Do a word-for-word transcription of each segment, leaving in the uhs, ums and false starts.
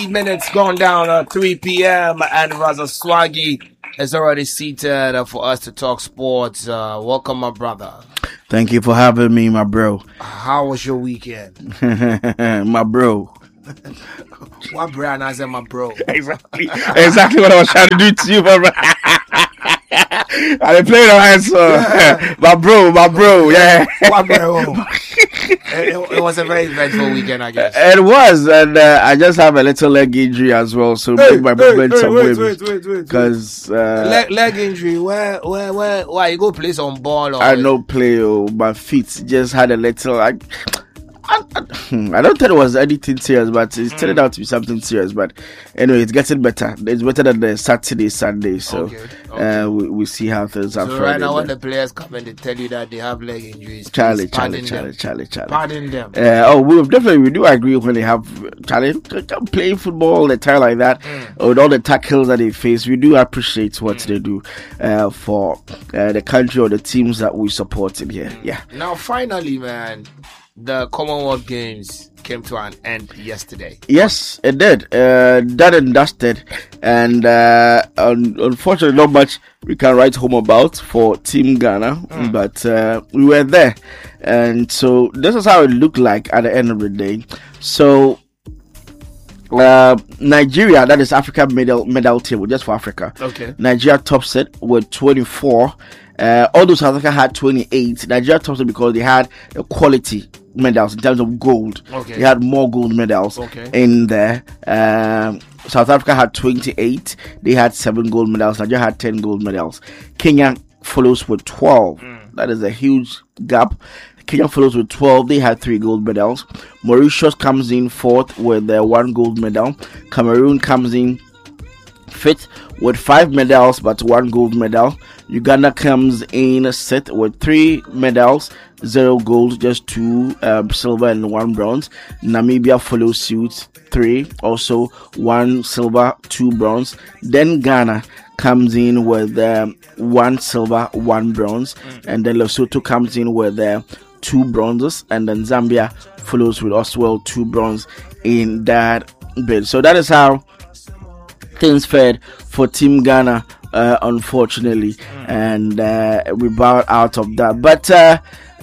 Minutes gone down at three p.m. and Raza Swaggy is already seated uh, for us to talk sports. Uh, welcome, my brother. Thank you for having me, my bro. How was your weekend? My bro. What brand? I said my bro. Exactly. Exactly what I was trying to do to you, my bro. I didn't play the answer. Yeah. My bro, my bro, yeah. What bro? it, it was a very eventful weekend, I guess. It was, and uh, I just have a little leg injury as well, so hey, make my hey, momentum hey, with wait, wait, wait, wait, because uh, leg, leg injury. Where, where, where? Why you go play some ball? Or I no play. Oh, my feet just had a little. I, I, I, I don't think it was anything serious, but it's turning out to be something serious. But anyway, it's getting better. It's better than the Saturday, Sunday. So okay, okay. Uh, we we see how things are. So Friday, right now, when then. the players come and they tell you that they have leg injuries, Charlie, please Charlie, pardon Charlie, them. Charlie, Charlie. Pardon them. Uh, oh, we definitely we do agree when they have Charlie playing football all the time like that, Mm. with all the tackles that they face. We do appreciate what mm. they do uh, for uh, the country or the teams that we support in here. Yeah. Now, finally, man, the Commonwealth Games came to an end yesterday. Yes, it did. Uh, done and dusted, and uh, un- unfortunately, not much we can write home about for Team Ghana, mm. but uh, we were there, and so this is how it looked like at the end of the day. So. Uh, Nigeria, that is Africa medal medal table, just for Africa. Okay. Nigeria tops it with twenty-four. Uh, although South Africa had twenty-eight, Nigeria tops it because they had the quality medals in terms of gold. Okay. They had more gold medals okay. in there. Um, South Africa had twenty-eight. They had seven gold medals. Nigeria had ten gold medals. Kenya follows with twelve. Mm. That is a huge gap. Kenya follows with twelve. They had three gold medals. Mauritius comes in fourth with uh, one gold medal. Cameroon comes in fifth with five medals but one gold medal. Uganda comes in sixth with three medals, zero gold, just two um, silver and one bronze. Namibia follows suit, three, also one silver, two bronze. Then Ghana comes in with um, one silver, one bronze, mm. and then Lesotho comes in with uh, two bronzes, and then Zambia follows with as well two bronze in that bid. So that is how things fared for Team Ghana, uh, unfortunately, mm. and uh, we bowed out of that. But uh,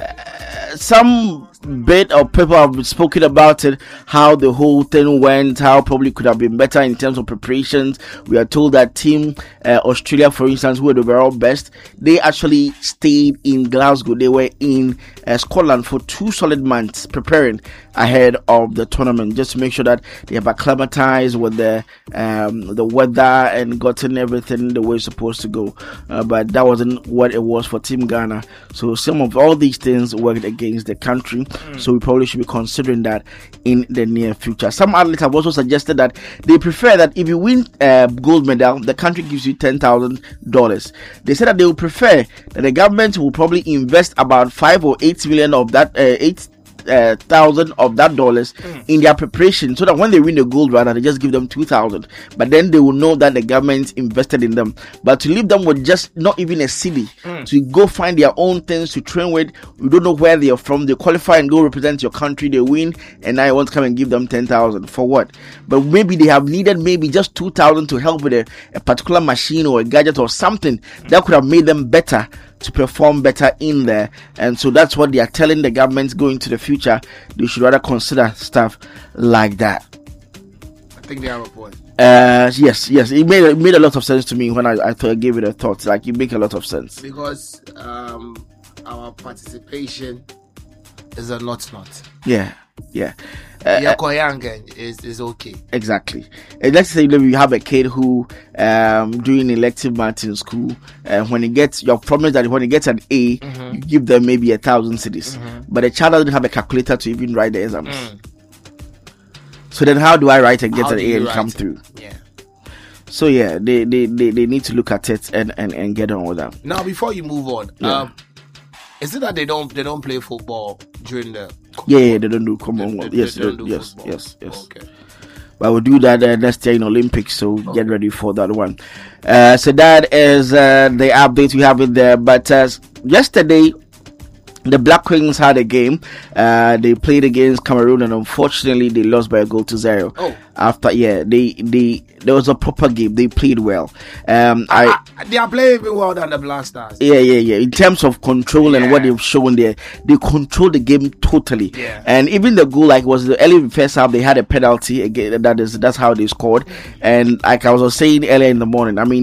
uh, some bit of people have spoken about it, how the whole thing went, how probably could have been better in terms of preparations. We are told that Team uh, Australia, for instance, who were the overall best, they actually stayed in Glasgow. They were in uh, Scotland for two solid months preparing ahead of the tournament, just to make sure that they have acclimatized with the um, the weather and gotten everything the way it's supposed to go. Uh, but that wasn't what it was for Team Ghana. So some of all these things worked against the country. Mm. So we probably should be considering that in the near future. Some athletes have also suggested that they prefer that if you win a uh, gold medal, the country gives you ten thousand dollars. They said that they would prefer that the government will probably invest about five or eight million of that, uh, eight Uh, thousand of that dollars mm. in their preparation, so that when they win the gold rather they just give them two thousand, but then they will know that the government invested in them. But to leave them with just not even a city mm. to go find their own things to train with, we don't know where they are from, they qualify and go represent your country, they win, and now you want to come and give them ten thousand for what? But maybe they have needed maybe just two thousand to help with a, a particular machine or a gadget or something mm. that could have made them better, to perform better in there. And so that's what they are telling the government going to the future. They should rather consider stuff like that. I think they have a point. Uh, yes, yes. It made, it made a lot of sense to me when I, I, thought, I gave it a thought. Like, it make a lot of sense. Because um, our participation is a not not. Yeah, yeah. Uh, Yakoyangen is is okay. Exactly. Uh, let's say that you have a kid who um doing elective math in school, and uh, when he gets, you're promised that when he gets an A, mm-hmm. you give them maybe a thousand cities, mm-hmm. but the child doesn't have a calculator to even write the exams. Mm. So then, how do I write and get how an A and come it? Through? Yeah. So yeah, they, they, they, they need to look at it and, and, and get on with that. Now, before you move on, yeah. um, is it that they don't they don't play football during the? Yeah, yeah, they don't do Commonwealth. Yes, they don't do yes, football. yes, yes. Okay. But we'll do that uh, next year in Olympics, so okay. Get ready for that one. Uh, so that is uh, the update we have in there. But uh, yesterday, The Black Queens had a game. Uh, they played against Cameroon, and unfortunately, they lost by a goal to zero. Oh. After yeah, they they there was a proper game. They played well. Um, I, I they are playing even well than the Black Stars. Yeah, yeah, yeah. In terms of control yeah. and what they've shown there, they control the game totally. Yeah. And even the goal, like was the early first half, they had a penalty again. That is that's how they scored. And like I was saying earlier in the morning, I mean.